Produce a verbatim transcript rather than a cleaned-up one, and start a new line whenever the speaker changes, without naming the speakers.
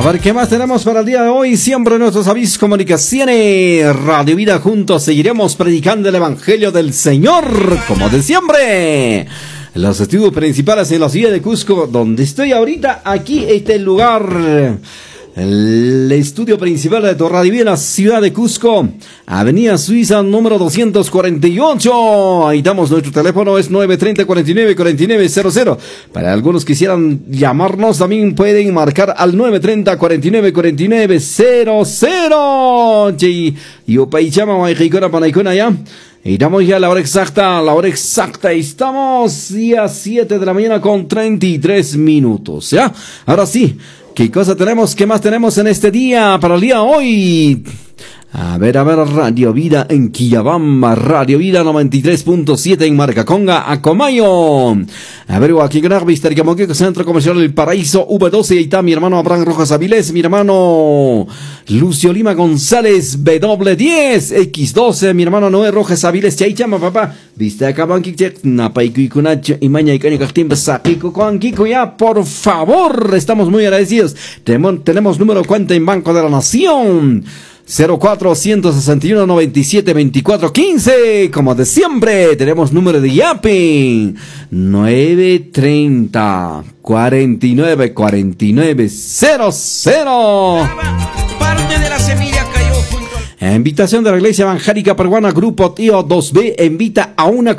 ver, ¿qué más tenemos para el día de hoy? Siempre nuestros avisos, comunicaciones, Radio Vida, juntos seguiremos predicando el Evangelio del Señor, como de siempre. Los estudios principales en la ciudad de Cusco, donde estoy ahorita, aquí este lugar, el estudio principal de tu Radio Vida en la ciudad de Cusco, Avenida Suiza, número doscientos cuarenta y ocho. Ahí damos nuestro teléfono, es nueve tres cero, cuarenta y nueve, cuarenta y nueve cero cero. Para algunos quisieran llamarnos, también pueden marcar al nueve tres cero, cuarenta y nueve, cuarenta y nueve cero cero. Y yo paichama, maijicona, panaicona ya. Y damos ya la hora exacta, la hora exacta, estamos día siete de la mañana con treinta y tres minutos, ¿ya? Ahora sí, ¿qué cosa tenemos? ¿Qué más tenemos en este día, para el día de hoy? A ver, a ver, Radio Vida en Quillabamba, Radio Vida noventa y tres punto siete en Marcaconga, Acomayo. A ver, aquí en Vistarcamoque, Centro Comercial El Paraíso, V doce, ahí está mi hermano Abraham Rojas Avilés, mi hermano Lucio Lima González, W diez, X doce, mi hermano Noé Rojas Avilés, Chaychama, papá. Vistarcamoque, Napaiku y Cunacho, y Maña y Caño Castimba, Sapico, Juan Kiko, ya, por favor, estamos muy agradecidos. Tenemos, tenemos número de cuenta en Banco de la Nación. cero cuatro uno seis uno, nueve siete, veinticuatro quince. Como de siempre, tenemos número de Yapi nueve treinta, cuarenta y nueve, cuarenta y nueve cero cero.
Parte de la semilla cayó junto al...
Invitación de la Iglesia Evangélica Peruana, Grupo Tío dos B, invita a una